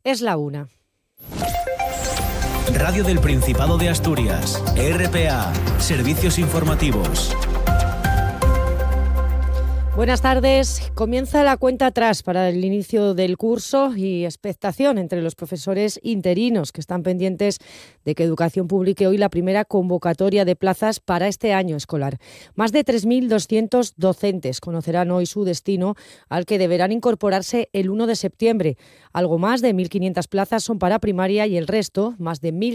Es la 1. Radio del Principado de Asturias, RPA, Servicios Informativos. Buenas tardes. Comienza la cuenta atrás para el inicio del curso y expectación entre los profesores interinos que están pendientes de que Educación publique hoy la primera convocatoria de plazas para este año escolar. Más de 3.200 docentes conocerán hoy su destino, al que deberán incorporarse el 1 de septiembre. Algo más de 1.500 plazas son para primaria y el resto, más de 1.000